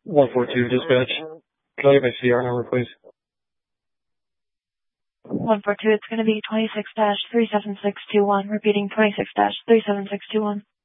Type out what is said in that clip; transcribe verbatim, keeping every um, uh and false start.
one four two dispatch. Can I get my C R number, please? one four two, it's going to be twenty-six dash three seven six two one. Repeating twenty-six dash three seven six two one.